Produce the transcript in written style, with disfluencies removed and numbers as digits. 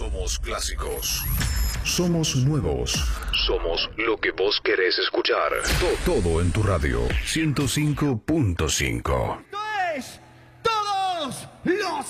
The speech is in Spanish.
Somos clásicos. Somos nuevos. Somos lo que vos querés escuchar. Todo en tu radio. 105.5. Esto es Todos los